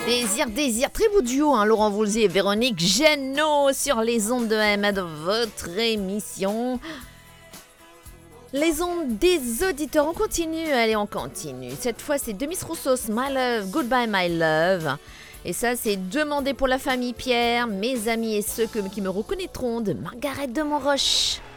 Désir, très beau duo, hein, Laurent Voulzy et Véronique Jeannot sur les ondes de AMA de votre émission. Les ondes des auditeurs, on continue, allez on continue. Cette fois c'est Demis Roussos, My Love, Goodbye My Love. Et ça c'est demandé pour la famille Pierre, mes amis et ceux qui me reconnaîtront de Margaret de Montroche.